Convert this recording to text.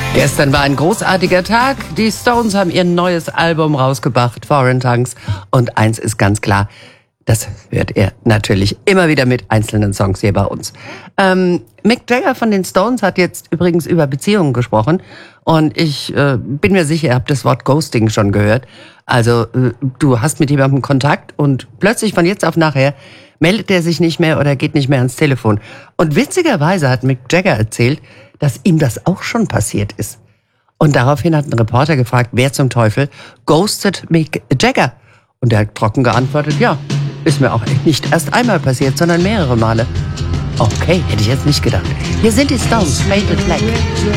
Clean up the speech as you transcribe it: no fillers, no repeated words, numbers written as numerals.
Gestern war ein großartiger Tag. Die Stones haben ihr neues Album rausgebracht, Foreign Tongues. Und eins ist ganz klar, das hört ihr natürlich immer wieder mit einzelnen Songs hier bei uns. Mick Jagger von den Stones hat jetzt übrigens über Beziehungen gesprochen. Und ich bin mir sicher, ihr habt das Wort Ghosting schon gehört. Also du hast mit jemandem Kontakt und plötzlich von jetzt auf nachher meldet er sich nicht mehr oder geht nicht mehr ans Telefon. Und witzigerweise hat Mick Jagger erzählt, dass ihm das auch schon passiert ist. Und daraufhin hat ein Reporter gefragt, wer zum Teufel ghostet Mick Jagger? Und er hat trocken geantwortet, ja, ist mir auch nicht erst einmal passiert, sondern mehrere Male. Okay, hätte ich jetzt nicht gedacht. Hier sind die Stones, Faded Black.